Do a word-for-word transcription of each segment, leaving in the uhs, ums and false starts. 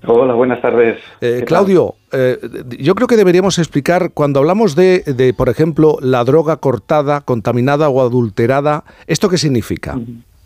Hola, buenas tardes. Eh, Claudio, eh, yo creo que deberíamos explicar, cuando hablamos de, de, por ejemplo, la droga cortada, contaminada o adulterada, ¿esto qué significa?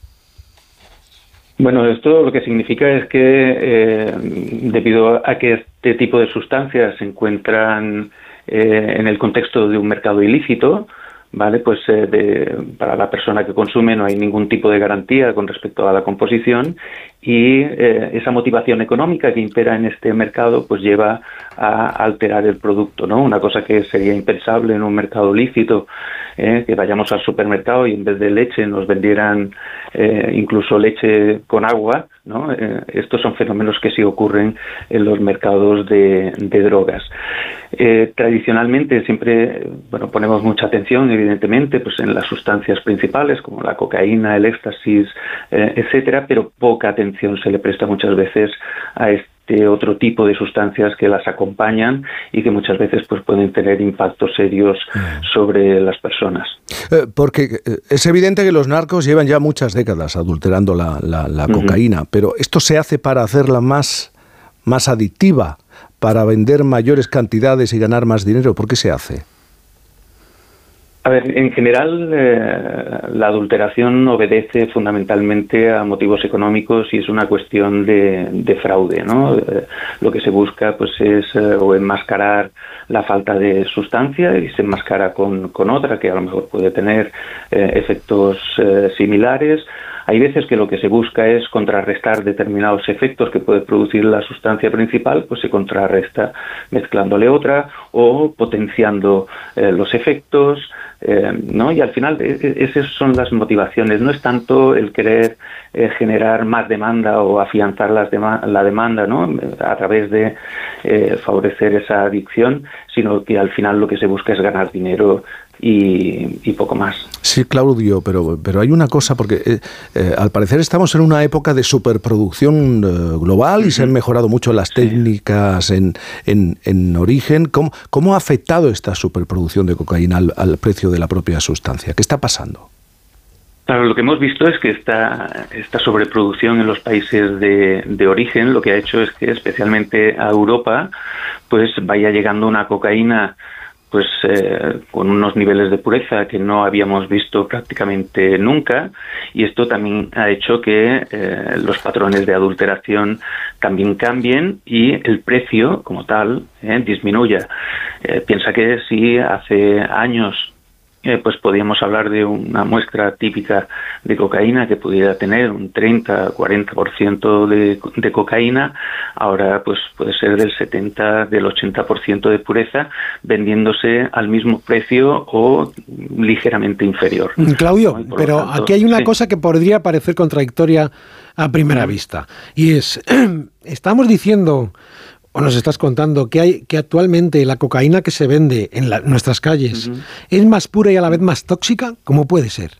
Bueno, esto lo que significa es que eh, debido a que este tipo de sustancias se encuentran eh, en el contexto de un mercado ilícito, ¿vale? Pues eh, de, para la persona que consume no hay ningún tipo de garantía con respecto a la composición y eh, esa motivación económica que impera en este mercado pues lleva a alterar el producto, ¿no? Una cosa que sería impensable en un mercado lícito, eh, que vayamos al supermercado y en vez de leche nos vendieran eh, incluso leche con agua, ¿no? Eh, estos son fenómenos que sí ocurren en los mercados de, de drogas. Eh, tradicionalmente siempre, bueno, ponemos mucha atención, evidentemente, pues en las sustancias principales como la cocaína, el éxtasis, eh, etcétera, pero poca atención se le presta muchas veces a este otro tipo de sustancias que las acompañan y que muchas veces pues pueden tener impactos serios sobre las personas. Eh, porque es evidente que los narcos llevan ya muchas décadas adulterando la, la, la uh-huh. cocaína, pero esto se hace para hacerla más, más adictiva, para vender mayores cantidades y ganar más dinero. ¿Por qué se hace? A ver, en general eh, la adulteración obedece fundamentalmente a motivos económicos y es una cuestión de, de fraude, ¿no? Eh, lo que se busca pues es eh, o enmascarar la falta de sustancia y se enmascara con, con otra que a lo mejor puede tener eh, efectos eh, similares. Hay veces que lo que se busca es contrarrestar determinados efectos que puede producir la sustancia principal, pues se contrarresta mezclándole otra o potenciando eh, los efectos, eh, ¿no? Y al final esas son las motivaciones. No es tanto el querer eh, generar más demanda o afianzar las dema- la demanda, ¿no? A través de eh, favorecer esa adicción, sino que al final lo que se busca es ganar dinero Y, y poco más. Sí, Claudio, pero, pero hay una cosa, porque eh, eh, al parecer estamos en una época de superproducción eh, global y uh-huh. se han mejorado mucho las técnicas sí. en, en, en origen. ¿Cómo, ¿Cómo ha afectado esta superproducción de cocaína al, al precio de la propia sustancia? ¿Qué está pasando? Claro, lo que hemos visto es que esta, esta sobreproducción en los países de, de origen lo que ha hecho es que especialmente a Europa pues vaya llegando una cocaína pues eh, con unos niveles de pureza que no habíamos visto prácticamente nunca, y esto también ha hecho que eh, los patrones de adulteración también cambien y el precio como tal eh, disminuya. Eh, piensa que si hace años Eh, pues podíamos hablar de una muestra típica de cocaína que pudiera tener un treinta a cuarenta por ciento de, de cocaína, ahora pues puede ser del setenta, del ochenta por ciento de pureza, vendiéndose al mismo precio o ligeramente inferior. Claudio, ¿no? pero tanto, aquí hay una sí. cosa que podría parecer contradictoria a primera uh-huh. vista, y es, estamos diciendo... o nos estás contando que hay que actualmente la cocaína que se vende en la, nuestras calles uh-huh. es más pura y a la vez más tóxica. ¿Cómo puede ser?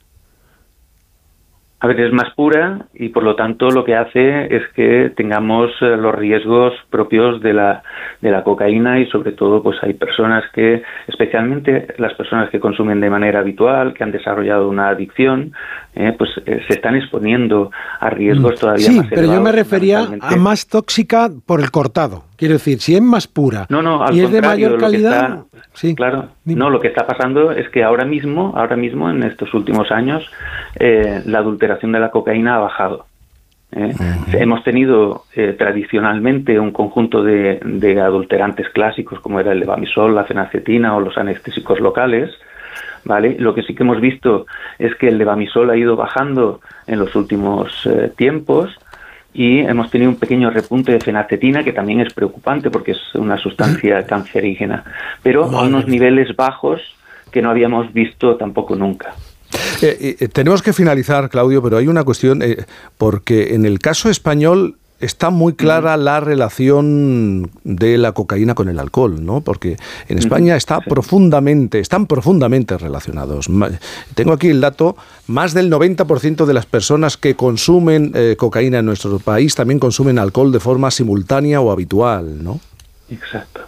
A ver, es más pura y por lo tanto lo que hace es que tengamos eh, los riesgos propios de la de la cocaína y sobre todo pues hay personas que, especialmente las personas que consumen de manera habitual, que han desarrollado una adicción, eh, pues eh, se están exponiendo a riesgos todavía sí, más elevados. Sí, pero yo me refería a más tóxica por el cortado. Quiero decir, si es más pura no, no, al y es de mayor calidad, está, sí. claro, no, lo que está pasando es que ahora mismo, ahora mismo en estos últimos años, eh, la adulteración de la cocaína ha bajado. ¿eh? Uh-huh. Hemos tenido eh, tradicionalmente un conjunto de, de adulterantes clásicos como era el levamisol, la fenacetina o los anestésicos locales, ¿vale? Lo que sí que hemos visto es que el levamisol ha ido bajando en los últimos eh, tiempos. Y hemos tenido un pequeño repunte de fenacetina que también es preocupante porque es una sustancia cancerígena, pero a unos niveles bajos que no habíamos visto tampoco nunca. Eh, eh, tenemos que finalizar, Claudio, pero hay una cuestión, eh, porque en el caso español está muy clara uh-huh. la relación de la cocaína con el alcohol, ¿no? Porque en España está sí. profundamente, están profundamente relacionados. Tengo aquí el dato, más del noventa por ciento de las personas que consumen eh, cocaína en nuestro país también consumen alcohol de forma simultánea o habitual, ¿no? Exacto.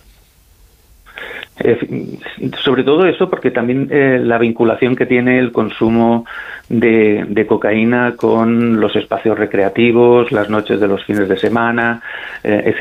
Eh, sobre todo eso porque también eh, la vinculación que tiene el consumo de, de cocaína con los espacios recreativos, las noches de los fines de semana, eh, etcétera.